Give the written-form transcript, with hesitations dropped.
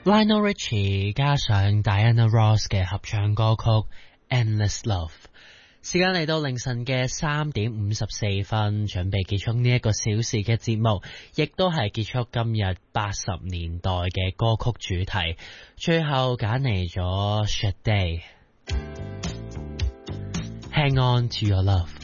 Lionel Richie 加上 Diana Ross 嘅合唱歌曲 Endless Love。時間嚟到凌晨嘅3:54，準備結束呢一個小時嘅節目，亦都係結束今日80年代嘅歌曲主題。最後揀嚟咗 Sade Hang On To Your Love。